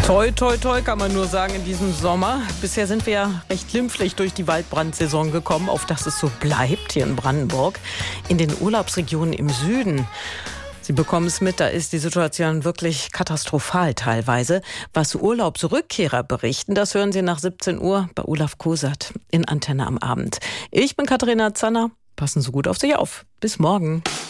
Toi, toi, toi, kann man nur sagen in diesem Sommer. Bisher sind wir ja recht glimpflich durch die Waldbrandsaison gekommen, auf dass es so bleibt hier in Brandenburg. In den Urlaubsregionen im Süden, Sie bekommen es mit, da ist die Situation wirklich katastrophal teilweise. Was Urlaubsrückkehrer berichten, das hören Sie nach 17 Uhr bei Olaf Kosert in Antenne am Abend. Ich bin Katharina Zanner. Passen Sie gut auf sich auf. Bis morgen.